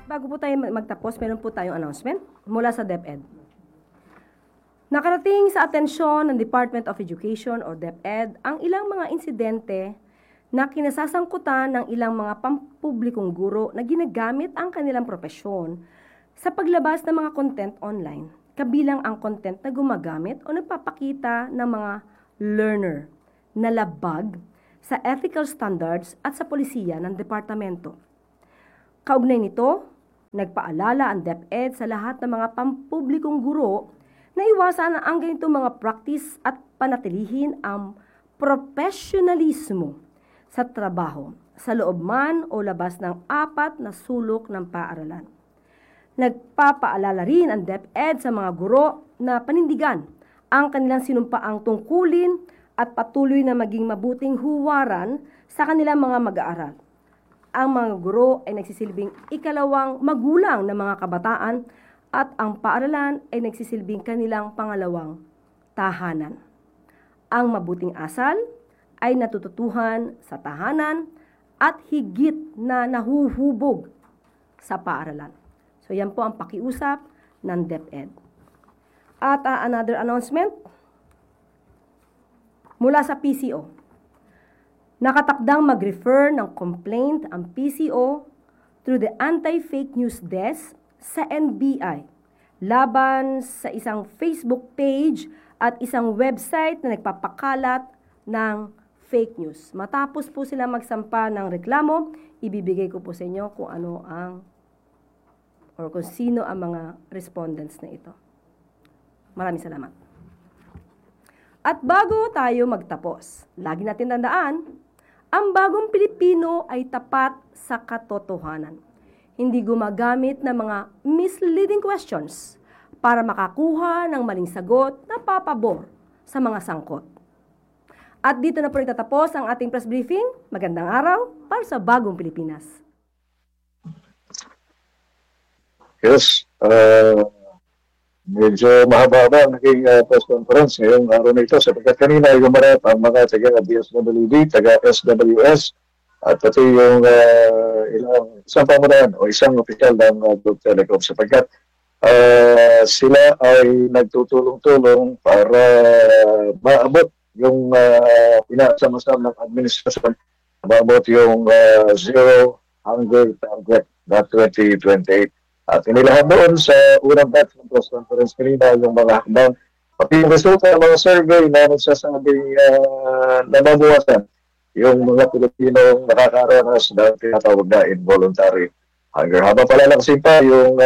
Bago po tayo magtapos, meron po tayong announcement mula sa DepEd. Nakarating sa atensyon ng Department of Education o DepEd ang ilang mga insidente na kinasasangkutan ng ilang mga pampublikong guro na ginagamit ang kanilang propesyon sa paglabas ng mga content online, kabilang ang content na gumagamit o nagpapakita ng mga learner na labag sa ethical standards at sa polisiya ng departamento. Kaugnay nito, nagpaalala ang DepEd sa lahat ng mga pampublikong guro na iwasan ang ganitong mga practice at panatilihin ang professionalismo sa trabaho, sa loob man o labas ng apat na sulok ng paaralan. Nagpapaalala rin ang DepEd sa mga guro na panindigan ang kanilang sinumpaang tungkulin at patuloy na maging mabuting huwaran sa kanilang mga mag-aaral. Ang mga guro ay nagsisilbing ikalawang magulang ng mga kabataan at ang paaralan ay nagsisilbing kanilang pangalawang tahanan. Ang mabuting asal ay natututuhan sa tahanan at higit na nahuhubog sa paaralan. So yan po ang pakiusap ng DepEd. At another announcement mula sa PCO. Nakatakdang mag-refer ng complaint ang PCO through the Anti-Fake News Desk sa NBI laban sa isang Facebook page at isang website na nagpapakalat ng fake news. Matapos po sila magsampa ng reklamo, ibibigay ko po sa inyo kung ano or kung sino ang mga respondents na ito. Maraming salamat. At bago tayo magtapos, lagi natin tandaan, ang bagong Pilipino ay tapat sa katotohanan. Hindi gumagamit ng mga misleading questions para makakuha ng maling sagot na papabor sa mga sangkot. At dito na po nagtatapos ang ating press briefing. Magandang araw para sa bagong Pilipinas. Yes, medyo mahaba-haba ang naging press conference ngayong araw na ito sapagkat kanina ay gumarap ang mga taga-DSWD, taga-SWS at pati yung isang pamunayan o isang opisyal ng Globe Telecom sapagkat sila ay nagtutulong-tulong para maabot yung inaasam-asam ng administrasyon, maabot yung Zero Hunger Target na 2028. At inilahan doon sa unang batch ng press conference kanina yung mga hakbang, pati yung resulta ng mga survey na nagsasabing nababawasan yung mga Pilipinong nakakaranas ng tinatawag na involuntary hunger. Habang palalaksin pa yung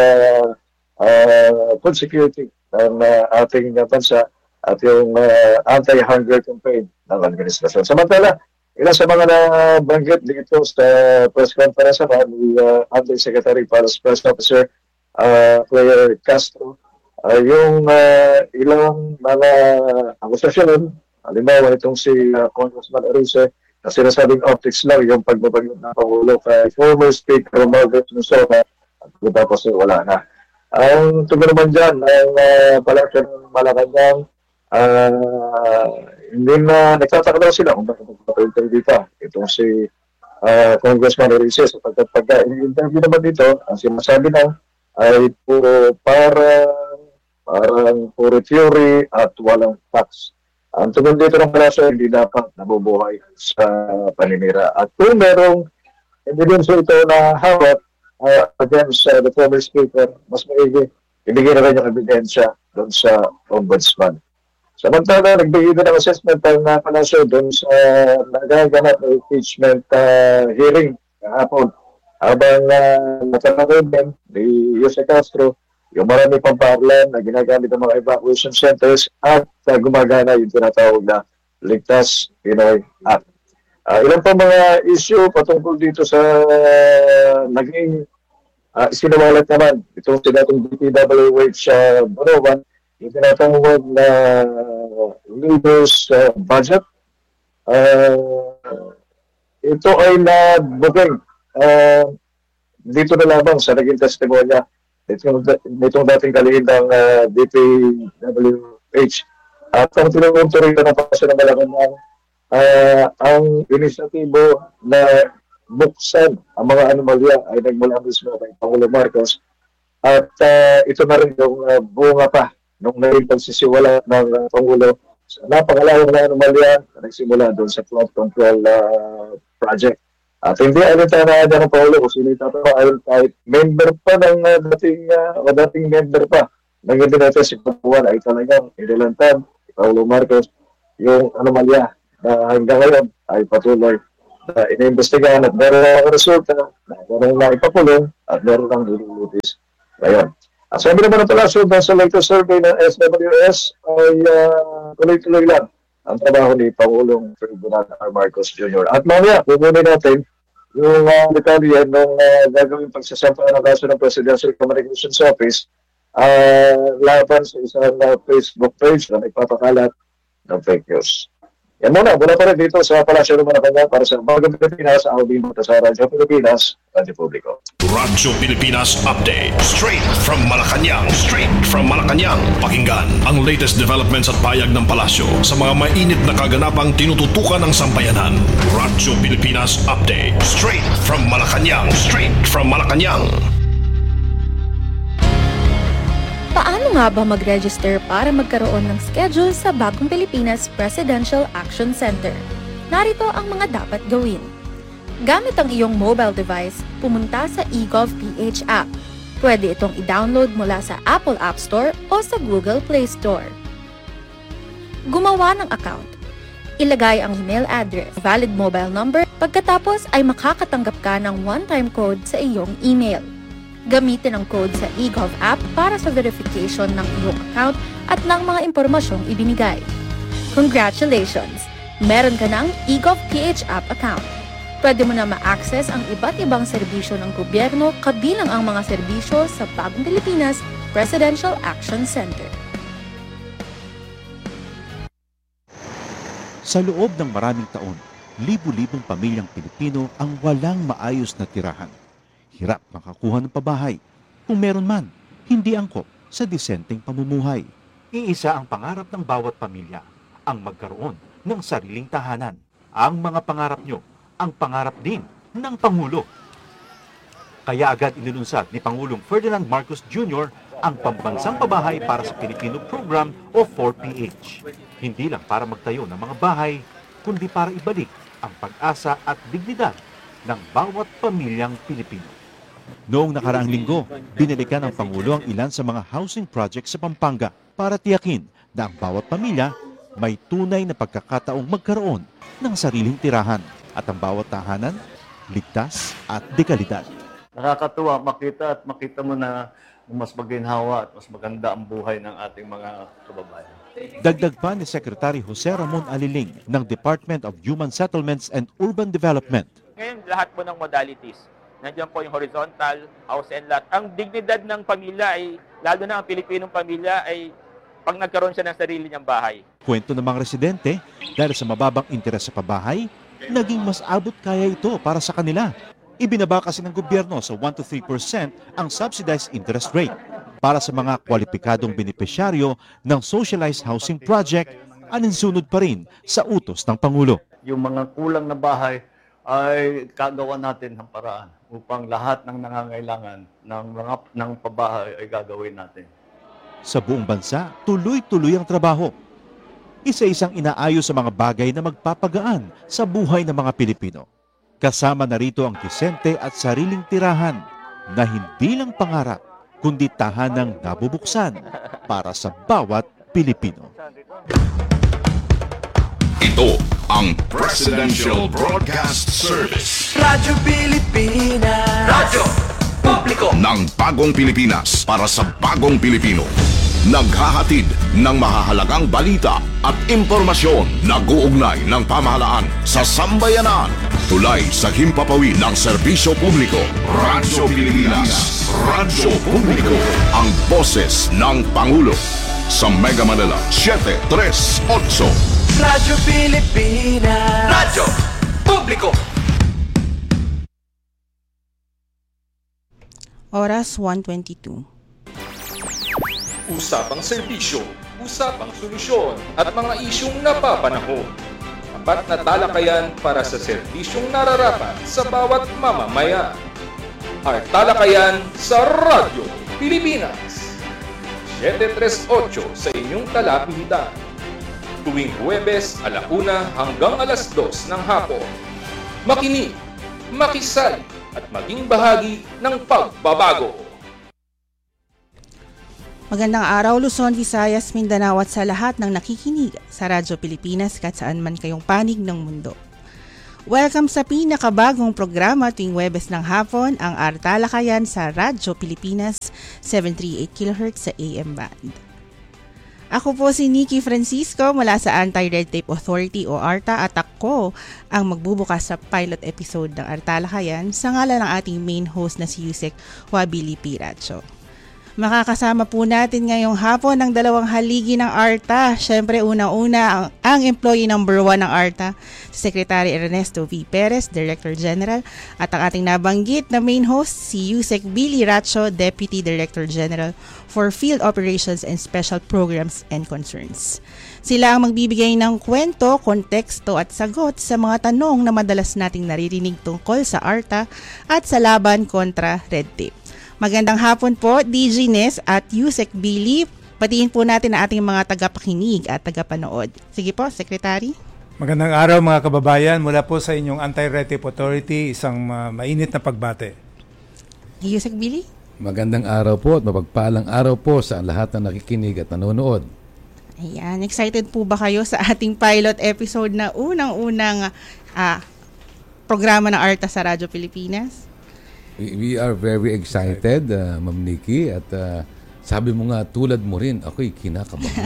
food security ng ating bansa at yung anti-hunger campaign ng administrasyon. Samantala, ilan sa mga nabanggit dito sa press conference naman ni Undersecretary para sa Press Officer Claire Castro, yung ilang mga akusasyon, halimbawa itong si Congressman Arce, na sinasabing optics lang yung pagbabanggit ng Pangulo kay former Speaker Margaret Nusoka at tapos wala na. Ang tugon naman dyan, ang Palacio ng Malacanang, hindi na nagtataka daw sila kung bakit magpapag-interview pa. Itong si Congressman Arce, sapagkat pagka-interview naman dito, ang sinasabi na ay parang puro theory at walang facts. Ang tugon dito ng Palacio, hindi dapat nabubuhay sa paninira. At kung merong evidence ito na hawak against the former speaker, mas maigi, ibigay na rin yung ebidensya doon sa ombudsman. Samantala, nagbigay din ng assessment ang Palacio doon sa nagaganap na impeachment hearing kahapon. Habang natanong din ni Jose Castro, yung marami pang paaralan na ginagamit ng mga evacuation centers at gumagana yung tinatawag na Ligtas Pinoy Act. Ilan pa mga issue patungkol dito sa naging sinawalat naman itong sinatong DPWH Banovan, yung tinatawag na leaders budget. Ito ay nabugay dito na lamang sa naging testimonya nitong dating kalihim ng DPWH. At ang tinunto rin ng Palacio ng Malacanang ang inisyatibo na buksan ang mga anomalya ay nagmula mismo kay Pangulo Marcos. At ito na rin yung bunga pa nung naging pagsisiwala ng Pangulo sa napakalawang na anomalya na nagsimula doon sa flood control project. At hindi alintana ng Pangulo kung sino itatrabaho kahit member pa ng dating member pa ng Gabinete si Papuan ay talagang inilantad si Pangulo Marcos yung anomalya na hanggang ngayon ay patuloy na iniimbestigahan at meron ng resulta na meron na ipakulong at meron ng nilulutis ngayon. At sabi naman ng palasyo sa latest survey ng SWS ay tuloy-tuloy lang ang trabaho ni Pangulong Ferdinand R. Marcos Jr. At mamaya, pupunin natin yung detalye ng gagawing pagsasampa ng kaso ng Presidential Communications Office laban sa isang Facebook page na nagpapakalat ng fake news. Yan muna pa rin dito sa Palasyo ng Malacanang para sa Bagong Pilipinas, Audin Buta sa Radyo Pilipinas, Radyo Publiko. Radyo Pilipinas Update. Straight from Malacanang. Pakinggan ang latest developments at payag ng palasyo sa mga mainit na kaganapang tinututukan ng sambayanan. Radyo Pilipinas Update. Straight from Malacanang. Paano nga ba mag-register para magkaroon ng schedule sa Bagong Pilipinas Presidential Action Center? Narito ang mga dapat gawin. Gamit ang iyong mobile device, pumunta sa eGovPH app. Pwede itong i-download mula sa Apple App Store o sa Google Play Store. Gumawa ng account. Ilagay ang email address, valid mobile number, pagkatapos ay makakatanggap ka ng one-time code sa iyong email. Gamitin ang code sa eGov app para sa verification ng iyong account at ng mga impormasyong ibinigay. Congratulations! Meron ka ng eGovPH app account. Pwede mo na ma-access ang iba't ibang serbisyo ng gobyerno kabilang ang mga serbisyo sa Bagong Pilipinas Presidential Action Center. Sa loob ng maraming taon, libu-libong pamilyang Pilipino ang walang maayos na tirahan. Hirap makakuha ng pabahay. Kung meron man, hindi angkop sa disenteng pamumuhay. Iisa ang pangarap ng bawat pamilya, ang magkaroon ng sariling tahanan. Ang mga pangarap nyo, ang pangarap din ng Pangulo. Kaya agad inilunsad ni Pangulong Ferdinand Marcos Jr. ang Pambansang Pabahay para sa Pilipino Program o 4PH. Hindi lang para magtayo ng mga bahay, kundi para ibalik ang pag-asa at dignidad ng bawat pamilyang Pilipino. Noong nakaraang linggo, binalikan ng Pangulo ang ilan sa mga housing projects sa Pampanga para tiyakin na ang bawat pamilya may tunay na pagkakataong magkaroon ng sariling tirahan at ang bawat tahanan ligtas at dekalidad. Nakakatuwa makita mo na mas maginhawa at mas maganda ang buhay ng ating mga kababayan. Dagdag pa ni Secretary Jose Ramon Aliling ng Department of Human Settlements and Urban Development. Ngayon, lahat po ng modalities. Nandiyan po yung horizontal, house and lot. Ang dignidad ng pamilya ay, lalo na ang Pilipinong pamilya, ay pag nagkaroon siya ng sarili niyang bahay. Kwento ng mga residente, dahil sa mababang interes sa pabahay, naging mas abot kaya ito para sa kanila. Ibinaba kasi ng gobyerno sa 1 to 3% ang subsidized interest rate para sa mga kwalipikadong benepisyaryo ng socialized housing project, aninsunod pa rin sa utos ng Pangulo. Yung mga kulang na bahay ay kagawa natin ng paraan upang lahat ng nangangailangan ng pabahay ay gagawin natin. Sa buong bansa, tuloy-tuloy ang trabaho. Isa-isang inaayos sa mga bagay na magpapagaan sa buhay ng mga Pilipino. Kasama na rito ang disente at sariling tirahan na hindi lang pangarap, kundi tahanang nabubuksan para sa bawat Pilipino. Ito ang Presidential Broadcast Service. Radyo Pilipinas. Radyo Publiko ng Bagong Pilipinas para sa Bagong Pilipino. Naghahatid ng mahahalagang balita at impormasyon na guugnay ng pamahalaan sa sambayanan. Tulay sa himpapawid ng serbisyo publiko. Radyo Pilipinas. Radyo Publiko. Ang boses ng Pangulo. Sa Mega Manila, 738. Radyo Pilipinas. Radyo Publiko. Oras 1:22. Usapang serbisyo, usapang solusyon at mga isyong napapanahon. tapat na talakayan para sa serbisyong nararapat sa bawat mamamayan. Talakayan sa Radyo Pilipinas. 738 sa inyong talapitan. Tuwing Huwebes, 1:00 hanggang 2:00 ng hapon. Makinig, makisali, at maging bahagi ng pagbabago. Magandang araw Luzon, Visayas, Mindanao at sa lahat ng nakikinig sa Radyo Pilipinas kahit saan man kayong panig ng mundo. Welcome sa pinakabagong programa tuwing Huwebes ng hapon, ang Talakayan sa Radyo Pilipinas, 738 kHz sa AM band. Ako po si Nikki Francisco mula sa Anti-Red Tape Authority o ARTA at ako ang magbubukas sa pilot episode ng Talakayan sa ngalan ng ating main host na si Yusek Wabili Piracho. Makakasama po natin ngayong hapon ng dalawang haligi ng ARTA. Siyempre, una-una ang employee number 1 ng ARTA, si Secretary Ernesto V. Perez, Director General, at ang ating nabanggit na main host, si Yusek Billy Racho, Deputy Director General for Field Operations and Special Programs and Concerns. Sila ang magbibigay ng kwento, konteksto at sagot sa mga tanong na madalas nating naririnig tungkol sa ARTA at sa laban kontra red tape. Magandang hapon po, DJ Nes at Yusek Billy. Patiin po natin ang ating mga tagapakinig at tagapanood. Sige po, Secretary. Magandang araw mga kababayan. Mula po sa inyong Anti-Red Tape Authority, isang mainit na pagbate. Yusek Billy. Magandang araw po at mapagpalang araw po sa lahat na nakikinig at nanonood. Ayan, excited po ba kayo sa ating pilot episode na unang-unang programa ng ARTA sa Radyo Pilipinas? We are very excited, Ma'am Nikki, at sabi mo nga tulad mo rin, ako'y kinakabahan.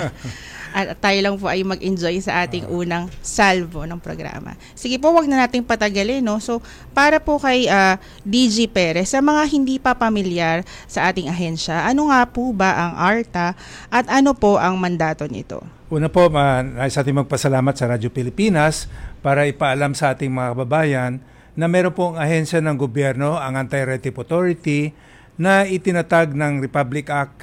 At tayo lang po ay mag-enjoy sa ating unang salvo ng programa. Sige po, wag na nating patagalin, no? So, para po kay DG Perez, sa mga hindi pa pamilyar sa ating ahensya, ano nga po ba ang ARTA at ano po ang mandato nito? Una po, nais ating magpasalamat sa Radyo Pilipinas para ipaalam sa ating mga kababayan na meron pong ahensya ng gobyerno, ang Anti-Red Tape Authority, na itinatag ng Republic Act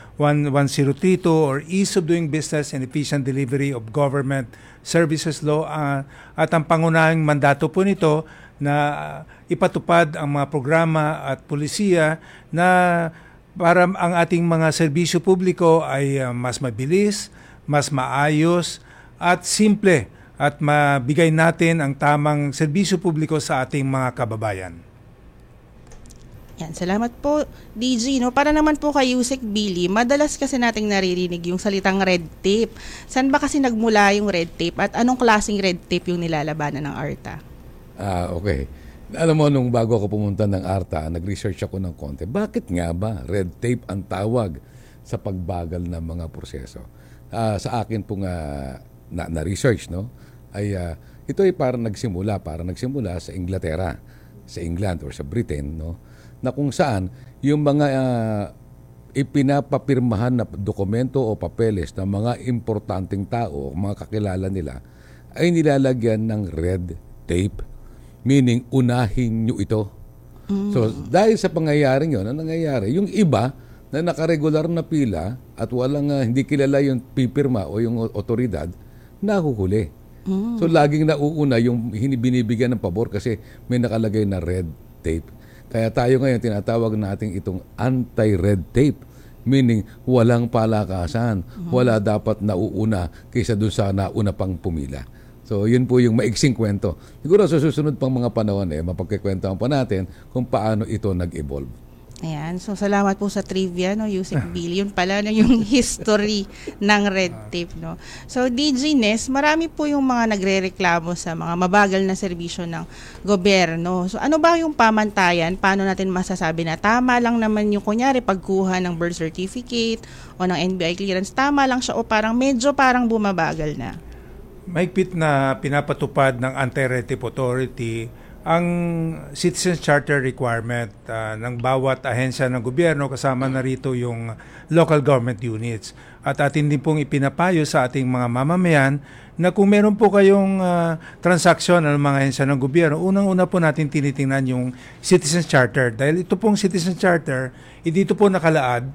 1132 or Ease of Doing Business and Efficient Delivery of Government Services Law. At ang pangunahing mandato po nito na ipatupad ang mga programa at pulisiya na para ang ating mga serbisyo publiko ay mas mabilis, mas maayos at simple, at mabigay natin ang tamang serbisyo publiko sa ating mga kababayan. Yan, salamat po, DG. No? Para naman po kay Yusek Billy, madalas kasi nating naririnig yung salitang red tape. Saan ba kasi nagmula yung red tape at anong klaseng red tape yung nilalabanan ng ARTA? Okay. Alam mo, nung bago ako pumunta ng ARTA, nag-research ako ng konti. Bakit nga ba red tape ang tawag sa pagbagal ng mga proseso? Sa akin pong na-research, no? Ito ay parang nagsimula sa Inglaterra, sa England or sa Britain, no, na kung saan yung mga ipinapapirmahan na dokumento o papeles ng mga importanteng tao, mga kakilala nila, ay nilalagyan ng red tape, meaning unahin nyo ito. So dahil sa pangyayaring yun, ang nangyayari, yung iba na nakaregular na pila at walang hindi kilala yung pipirma o yung otoridad, nahuhuli. So laging nauuna yung binibigyan ng pabor kasi may nakalagay na red tape. Kaya tayo ngayon tinatawag natin itong anti-red tape, meaning walang palakasan, wala dapat nauuna kaysa doon sa nauna pang pumila. So yun po yung maiksing kwento. Siguro sa susunod pang mga panahon mapagkikwentuhan pa natin kung paano ito nag-evolve. Ayan, so salamat po sa trivia, no, Yusek Billy. Yun pala no, yung history ng red tape, no. So DJ Nes, marami po yung mga nagrereklamo sa mga mabagal na serbisyo ng gobyerno. So ano ba yung pamantayan? Paano natin masasabi na tama lang naman yung kunyari pagkuha ng birth certificate o ng NBI clearance, tama lang siya o medyo parang bumabagal na? Mahigpit na pinapatupad ng Anti-Red Tape Authority ang Citizens Charter requirement ng bawat ahensya ng gobyerno, kasama na rito yung local government units. At atin din pong ipinapayo sa ating mga mamamayan na kung meron po kayong transaksyon ng mga ahensya ng gobyerno, unang-una po natin tinitingnan yung Citizens Charter. Dahil ito pong Citizens Charter, dito po nakalaad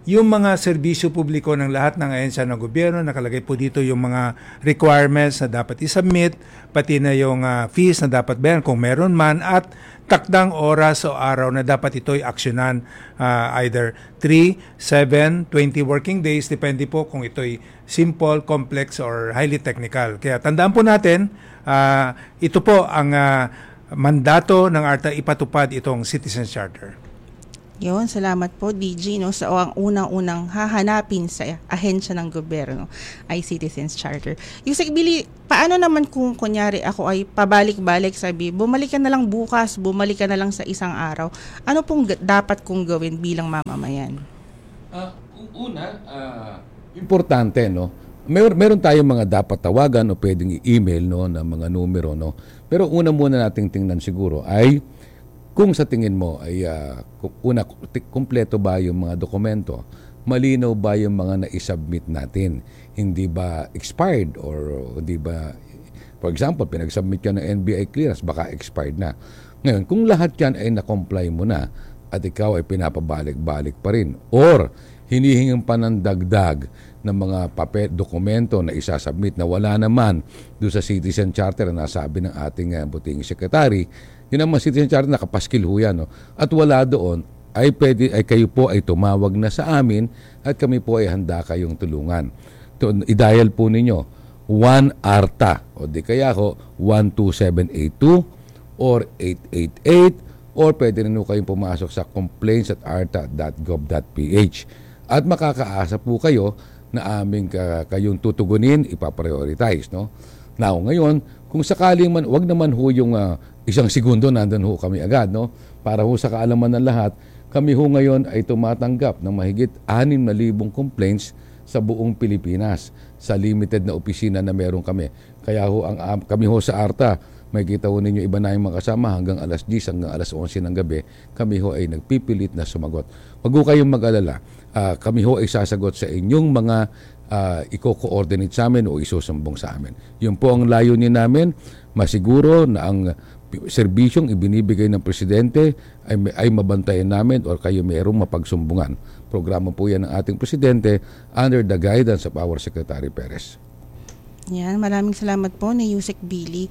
yung mga serbisyo publiko ng lahat ng ahensya ng gobyerno, nakalagay po dito yung mga requirements na dapat isubmit, pati na yung fees na dapat bayaran kung meron man, at takdang oras o araw na dapat ito'y aksyonan, either 3, 7, 20 working days, depende po kung ito'y simple, complex, or highly technical. Kaya tandaan po natin, ito po ang mandato ng ARTA, ipatupad itong Citizen Charter. Yun, salamat po DG. No? So ang unang-unang hahanapin sa ahensya ng gobyerno ay Citizens Charter. Yusek Billy, paano naman kung kunyari ako ay pabalik-balik, sabi, bumalik ka na lang bukas, bumalik ka na lang sa isang araw. Ano pong dapat kong gawin bilang mamamayan? Importante, no? Meron tayong mga dapat tawagan o pwedeng i-email, no, na mga numero, no? Pero una muna nating tingnan siguro ay kung sa tingin mo ay kumpleto ba yung mga dokumento, malinaw ba yung mga na-submit natin, hindi ba expired or hindi ba, for example, pinag-submit ka ng NBI clearance, baka expired na. Ngayon, kung lahat yan ay na-comply mo na at ikaw ay pinapabalik-balik pa rin or hinihingan pa ng dagdag ng mga dokumento na isasubmit na wala naman doon sa Citizen Charter na nasabi ng ating buting secretary, yun naman Citizen Charter nakapaskil ho yan, no? At wala doon, ay kayo po ay tumawag na sa amin at kami po ay handa kayong tulungan. I-dial po ninyo 1ARTA o di kaya ho 12782 or 888 or pwede rin ho kayong pumasok sa complaints@arta.gov.ph at makakaasa po kayo na aming kayong tutugunin, ipaprioritize, no? Now, ngayon, kung sakaling man, wag naman ho yung isang segundo nandun ho kami agad, no? Para ho sa kaalaman ng lahat, kami ho ngayon ay tumatanggap ng mahigit 6,000 complaints sa buong Pilipinas sa limited na opisina na meron kami. Kaya ho kami ho sa ARTA, may kita ho ninyo iba na yung mga kasama hanggang alas 10 hanggang alas 11 ng gabi, kami ho ay nagpipilit na sumagot. Wag ho kayong mag-alala. Kami ho ay sasagot sa inyong mga i-coordinate sa amin o isusumbong sa amin. Yun po ang layunin namin, masiguro na ang serbisyong ibinibigay ng Presidente ay mabantayan namin o kayo mayroong mapagsumbungan. Programa po yan ng ating Presidente under the guidance of our Secretary Perez. Yan, maraming salamat po ni Yusek Billy.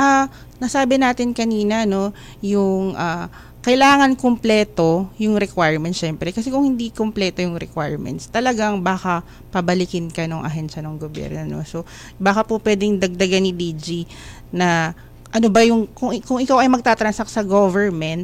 Nasabi natin kanina, no, yung kailangan kumpleto yung requirements, syempre. Kasi kung hindi kumpleto yung requirements, talagang baka pabalikin ka ng ahensya ng gobyerno. No? So, baka po pwedeng dagdagan ni DG na ano ba yung, kung ikaw ay magtatransact sa government,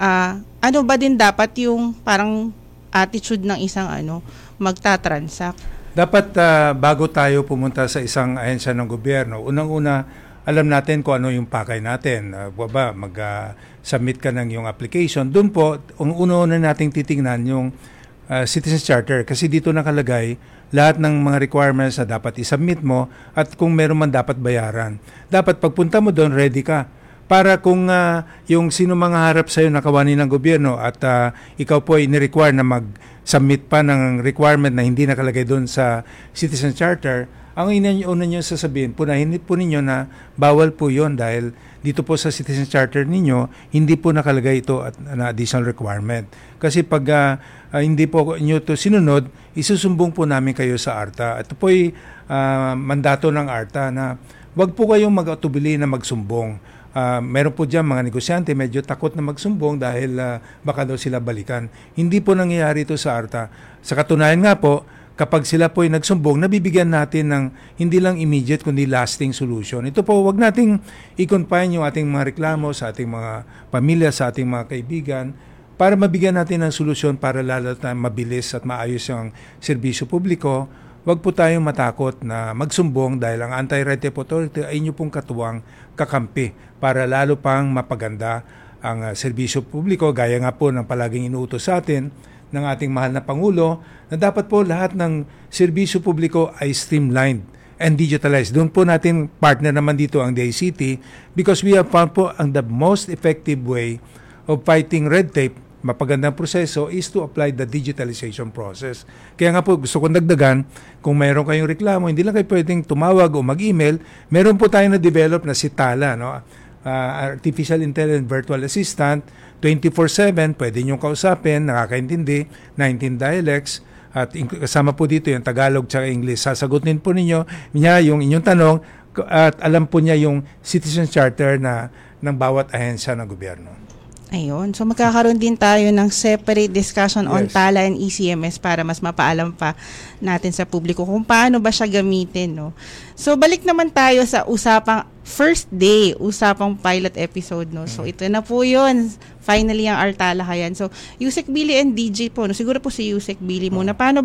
ano ba din dapat yung parang attitude ng isang magtatransact? Dapat bago tayo pumunta sa isang ahensya ng gobyerno, unang-una, alam natin kung ano yung pakay natin. Mag-submit ka ng yung application. Doon po, una nating titingnan yung Citizens Charter kasi dito nakalagay lahat ng mga requirements na dapat isubmit mo at kung meron man dapat bayaran. Dapat pagpunta mo doon, ready ka. Para kung yung sino mga harap sa'yo nakawani ng gobyerno at ikaw po ay ni-require na mag-submit pa ng requirement na hindi nakalagay doon sa Citizen Charter, ang una nyo sasabihin, punahin po ninyo na bawal po yon dahil dito po sa Citizen Charter ninyo, hindi po nakalagay ito at na additional requirement. Kasi pag hindi po nyo ito sinunod, isusumbong po namin kayo sa ARTA. Ito po ay mandato ng ARTA na wag po kayong mag-atubili na magsumbong. Meron po dyan mga negosyante medyo takot na magsumbong dahil baka daw sila balikan. Hindi po nangyayari ito sa ARTA. Sa katunayan nga po, kapag sila po ay nagsumbong, nabibigyan natin ng hindi lang immediate kundi lasting solution. Ito po, wag nating i-confine yung ating mga reklamo sa ating mga pamilya, sa ating mga kaibigan para mabigyan natin ng solusyon para lalo na mabilis at maayos yung serbisyo publiko. Wag po tayong matakot na magsumbong dahil ang Anti-Red Tape Authority ay inyo pong katuwang kakampi para lalo pang mapaganda ang serbisyo publiko gaya nga po ng palaging inuutos sa atin ng ating mahal na Pangulo na dapat po lahat ng serbisyo publiko ay streamlined and digitalized. Doon po natin partner naman dito ang DICT because we have found po ang the most effective way of fighting red tape, mapagandang proseso, is to apply the digitalization process. Kaya nga po gusto kong dagdagan, kung mayroon kayong reklamo, hindi lang kayo pwedeng tumawag o mag-email, meron po tayong na-develop na si Tala, no? Artificial Intelligence Virtual Assistant, 24/7, pwede niyong kausapin, nakakaintindi, 19 dialects, At kasama po dito yung Tagalog at English. Sasagutin po niya yung inyong tanong at alam po niya yung Citizen Charter ng bawat ahensya ng gobyerno. Ayun. So magkakaroon din tayo ng separate discussion on Yes. TALA and ECMS para mas mapaalam pa natin sa publiko kung paano ba siya gamitin, no? So balik naman tayo sa usapang first day, usapang pilot episode, no? So ito na po 'yun. Finally ang Artalakayan. So Yusek Billy and DJ po, no? Siguro po si Yusek Billy muna. Paano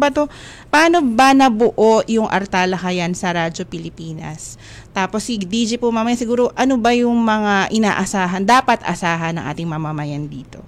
ba nabuo yung Artalakayan sa Radyo Pilipinas? Tapos si DJ po mamaya siguro ano ba yung mga dapat asahan ng ating mamamayan dito?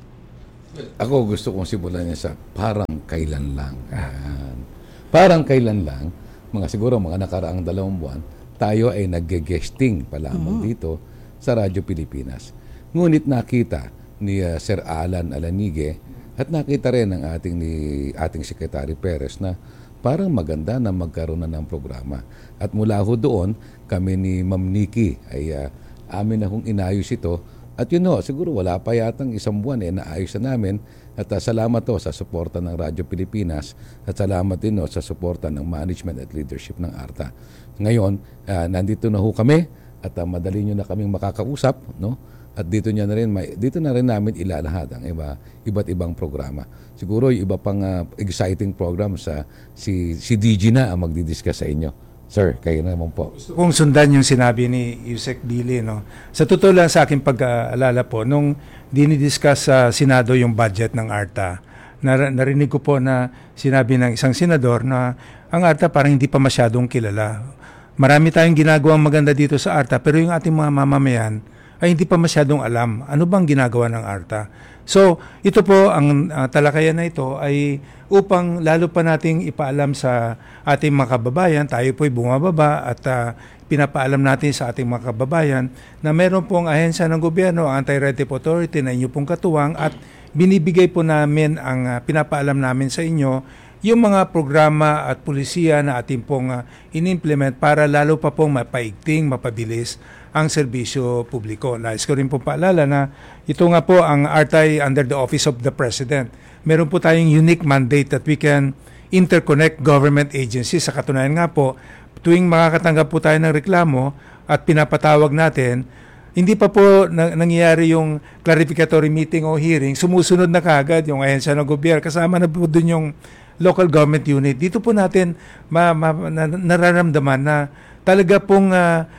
Ako gusto kong simulan niya sa parang kailan lang. Ayan. Parang kailan lang, siguro mga nakaraang 2 buwan, tayo ay nag-guesting pa lamang dito sa Radyo Pilipinas. Ngunit nakita ni Sir Alan Alanigue at nakita rin ng ating Secretary Perez na parang maganda na magkaroon na ng programa. At mula ho doon, kami ni Ma'am Nikki ay amin na kung inayos ito. At siguro wala pa yatang 1 buwan naayos na namin. At salamat sa suporta ng Radyo Pilipinas at salamat din sa suporta ng management at leadership ng ARTA. Ngayon, nandito na ho kami at madali nyo na kaming makakausap, no? At dito na rin namin ilalahad ang iba't ibang programa. Siguro yung iba pang exciting programs si DG na ang magdidiscuss sa inyo. Sir, kayo naman po. Gusto kong sundan yung sinabi ni Yusek Billy, no? Sa totoo lang sa aking pag-aalala po, nung dinidiscuss sa Senado yung budget ng ARTA, narinig ko po na sinabi ng isang senador na ang ARTA parang hindi pa masyadong kilala. Marami tayong ginagawang maganda dito sa ARTA, pero yung ating mga mamamayan ay hindi pa masyadong alam ano bang ginagawa ng ARTA. So, ito po, ang talakayan na ito ay upang lalo pa nating ipaalam sa ating mga kababayan, tayo po'y bumababa at pinapaalam natin sa ating mga kababayan na meron pong ahensya ng gobyerno, ang Anti-Red Tape Authority na inyo pong katuwang at binibigay po namin pinapaalam namin sa inyo yung mga programa at pulisiya na ating pong in-implement para lalo pa pong mapaigting, mapabilis ang serbisyo publiko. Nais ko rin po paalala na ito nga po ang ARTA under the Office of the President. Meron po tayong unique mandate that we can interconnect government agencies. Sa katunayan nga po, tuwing makakatanggap po tayo ng reklamo at pinapatawag natin, hindi pa po nangyayari yung clarificatory meeting o hearing, sumusunod na kaagad yung ahensya ng gobyerno. Kasama na po dun yung local government unit. Dito po natin nararamdaman na talaga pong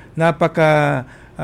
napaka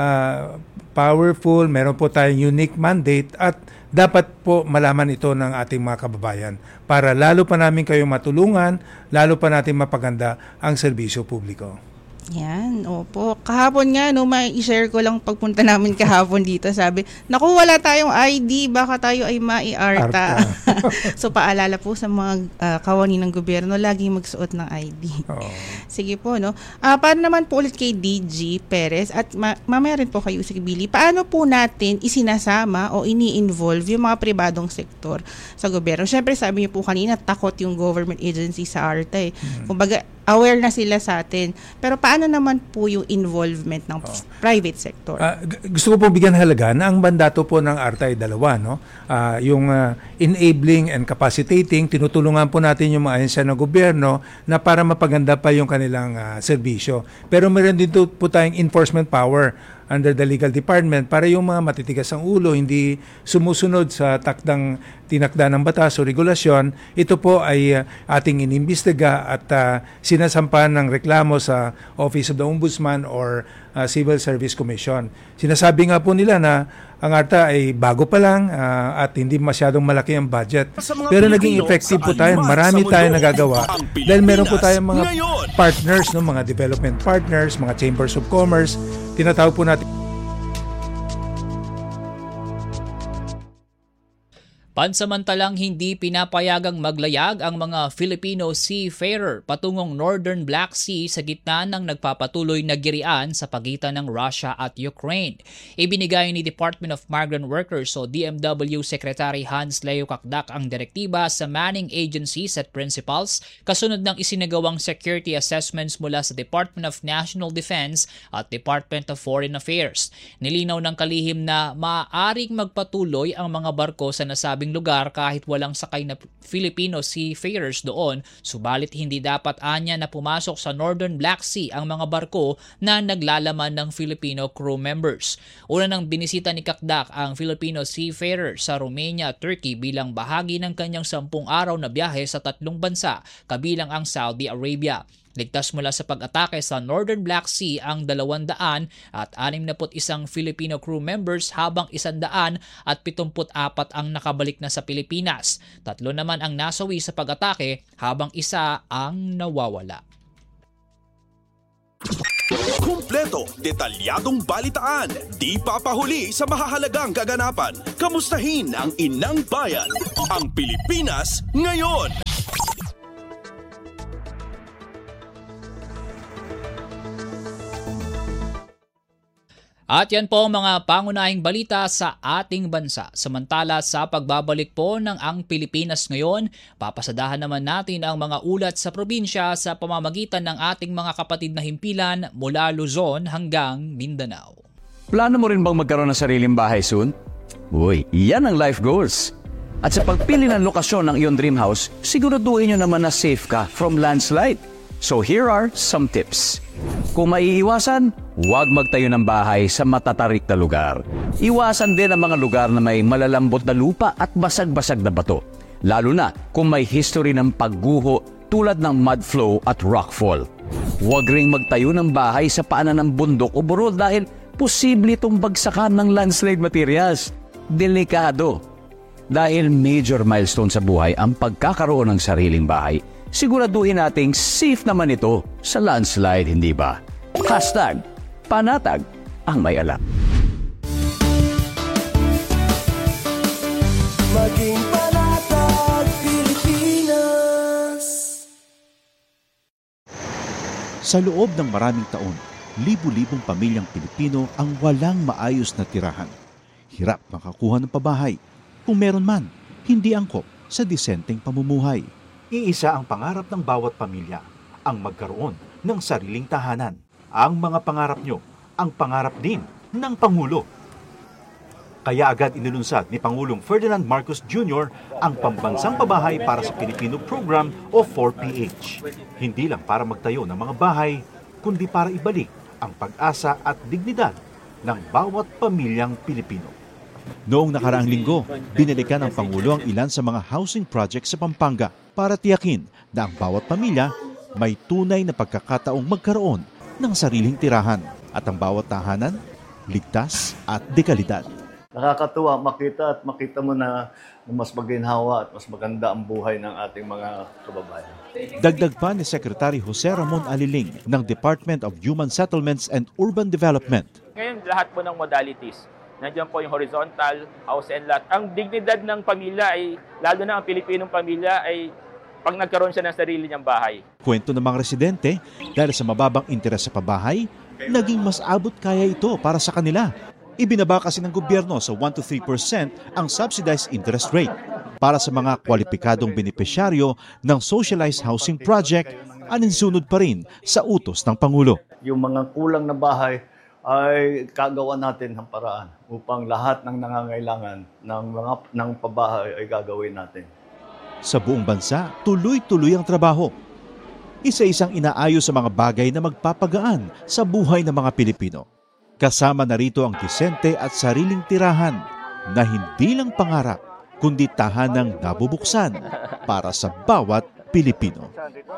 powerful, meron po tayong unique mandate at dapat po malaman ito ng ating mga kababayan para lalo pa namin kayong matulungan, lalo pa natin mapaganda ang serbisyo publiko. Yan, opo. Kahapon nga, may i-share ko lang pagpunta namin kahapon dito. Sabi, naku, wala tayong ID, baka tayo ay mai-ARTA. So, paalala po sa mga kawani ng gobyerno, lagi magsuot ng ID. Oh. Sige po, no? Para naman po ulit kay DG Perez at mamaya rin po kay Yusek Billy, paano po natin isinasama o ini-involve yung mga pribadong sektor sa gobyerno? Siyempre, sabi niyo po kanina, takot yung government agency sa ARTA. Kumbaga, aware na sila sa atin. Pero paano naman po yung involvement ng private sector? Gusto ko pong bigyan halaga na ang mandato po ng ARTA ay 2, no? Yung enabling and capacitating, tinutulungan po natin yung mga ahensya ng gobyerno na para mapaganda pa yung kanilang serbisyo. Pero meron din po tayong enforcement power under the legal department para yung mga matitigas ang ulo, hindi sumusunod sa tinakda ng batas o regulasyon, ito po ay ating inimbestiga at sinasampan ng reklamo sa Office of the Ombudsman or Civil Service Commission. Sinasabi nga po nila na ang ARTA ay bago pa lang at hindi masyadong malaki ang budget. Pero naging effective po tayo. Marami tayong nagagawa dahil meron po tayong mga partners, no, mga development partners, mga chambers of commerce. Tinatawag po natin. Pansamantalang hindi pinapayagang maglayag ang mga Filipino seafarer patungong Northern Black Sea sa gitna ng nagpapatuloy na girian sa pagitan ng Russia at Ukraine. Ibinigay ni Department of Migrant Workers o DMW Secretary Hans Leo Kakdak ang direktiba sa manning agencies at principals kasunod ng isinagawang security assessments mula sa Department of National Defense at Department of Foreign Affairs. Nilinaw ng kalihim na maaaring magpatuloy ang mga barko sa nasabing nasabing lugar kahit walang sakay na Filipino seafarers doon, subalit hindi dapat anya na pumasok sa Northern Black Sea ang mga barko na naglalaman ng Filipino crew members. Una nang binisita ni Kakdak ang Filipino seafarer sa Romania at Turkey bilang bahagi ng kanyang 10 araw na biyahe sa 3 bansa, kabilang ang Saudi Arabia. Ligtas mula sa pag-atake sa Northern Black Sea ang 200 at 61 Filipino crew members habang 174 ang nakabalik na sa Pilipinas. 3 naman ang nasawi sa pag-atake habang 1 ang nawawala. Kumpleto, detalyadong balitaan, di papahuli sa mahahalagang kaganapan. Kamustahin ang inang bayan, ang Pilipinas ngayon. At yan po ang mga pangunahing balita sa ating bansa. Samantala sa pagbabalik po ng Ang Pilipinas Ngayon, papasadahan naman natin ang mga ulat sa probinsya sa pamamagitan ng ating mga kapatid na himpilan mula Luzon hanggang Mindanao. Plano mo rin bang magkaroon ng sariling bahay soon? Uy, yan ang life goals. At sa pagpili ng lokasyon ng iyong dream house, siguraduhin nyo naman na safe ka from landslide. So here are some tips. Kung maiiwasan, huwag magtayo ng bahay sa matatarik na lugar. Iwasan din ang mga lugar na may malalambot na lupa at basag-basag na bato. Lalo na kung may history ng pagguho tulad ng mud flow at rockfall. Huwag ring magtayo ng bahay sa paanan ng bundok o burol dahil posible itong bagsakan ng landslide materials. Delikado. Dahil major milestone sa buhay ang pagkakaroon ng sariling bahay, siguraduhin nating safe naman ito sa landslide, hindi ba? #Panatag ang may alam. Maging panatag, Pilipinas. Sa loob ng maraming taon, libu-libong pamilyang Pilipino ang walang maayos na tirahan. Hirap makakuha ng pabahay. Kung meron man, hindi angkop sa disenteng pamumuhay. Iisa ang pangarap ng bawat pamilya, ang magkaroon ng sariling tahanan. Ang mga pangarap nyo, ang pangarap din ng Pangulo. Kaya agad inilunsad ni Pangulong Ferdinand Marcos Jr. ang Pambansang Pabahay para sa Pilipino Program o 4PH. Hindi lang para magtayo ng mga bahay, kundi para ibalik ang pag-asa at dignidad ng bawat pamilyang Pilipino. Noong nakaraang linggo, binalikan ng Pangulo ang ilan sa mga housing projects sa Pampanga para tiyakin na ang bawat pamilya may tunay na pagkakataong magkaroon ng sariling tirahan at ang bawat tahanan, ligtas at dekalidad. Nakakatuwa makita mo na mas maginhawa at mas maganda ang buhay ng ating mga kababayan. Dagdag pa ni Secretary Jose Ramon Aliling ng Department of Human Settlements and Urban Development. Ngayon, lahat po ng modalities. Nandiyan po yung horizontal, house and lot. Ang dignidad ng pamilya ay, lalo na ang Pilipinong pamilya, ay pag nagkaroon siya ng sarili niyang bahay. Kwento ng mga residente, dahil sa mababang interes sa pabahay, naging mas abot kaya ito para sa kanila. Ibinaba kasi ng gobyerno sa 1 to 3% ang subsidized interest rate. Para sa mga kwalipikadong benepisyaryo ng socialized housing project, aninsunod pa rin sa utos ng Pangulo. Yung mga kulang na bahay, ay kagawa natin ng paraan upang lahat ng nangangailangan ng pabahay ay gagawin natin. Sa buong bansa, tuloy-tuloy ang trabaho. Isa-isang inaayos sa mga bagay na magpapagaan sa buhay ng mga Pilipino. Kasama na rito ang disente at sariling tirahan na hindi lang pangarap, kundi tahanang nabubuksan para sa bawat Pilipino.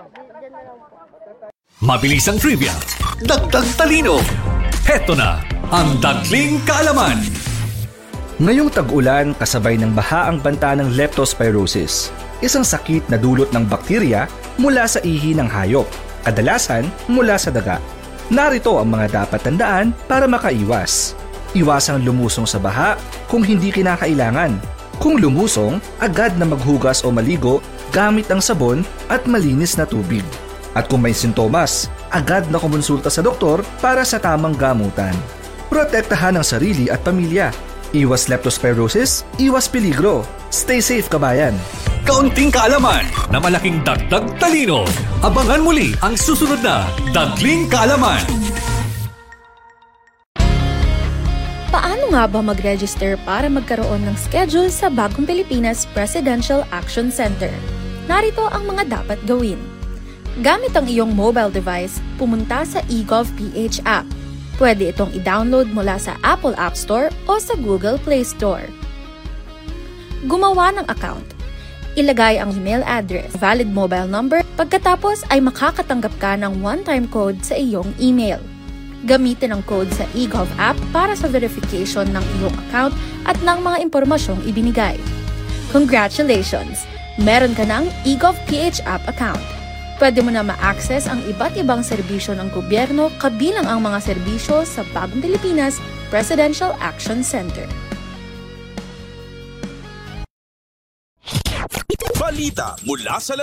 Mabilis ang trivia, dagdag talino. Heto na ang Dagling Kaalaman. Ngayong tag-ulan, kasabay ng baha ang banta ng leptospirosis, isang sakit na dulot ng bakterya mula sa ihi ng hayop, kadalasan mula sa daga. Narito ang mga dapat tandaan para makaiwas. Iwasang lumusong sa baha kung hindi kinakailangan. Kung lumusong, agad na maghugas o maligo gamit ang sabon at malinis na tubig. At kung may sintomas, agad na kumonsulta sa doktor para sa tamang gamutan. Protektahan ang sarili at pamilya. Iwas leptospirosis, iwas peligro. Stay safe, kabayan! Kaunting kaalaman na malaking dagdag talino. Abangan muli ang susunod na Dagling Kaalaman. Paano nga ba mag-register para magkaroon ng schedule sa Bagong Pilipinas Presidential Action Center? Narito ang mga dapat gawin. Gamit ang iyong mobile device, pumunta sa eGov.ph app. Pwede itong i-download mula sa Apple App Store o sa Google Play Store. Gumawa ng account. Ilagay ang email address, valid mobile number, pagkatapos ay makakatanggap ka ng one-time code sa iyong email. Gamitin ang code sa eGov app para sa verification ng iyong account at ng mga impormasyong ibinigay. Congratulations! Meron ka ng eGov.ph app account. Pwede mo na ma-access ang iba't ibang serbisyo ng gobyerno kabilang ang mga serbisyo sa Bagong Pilipinas Presidential Action Center. Balita mula sa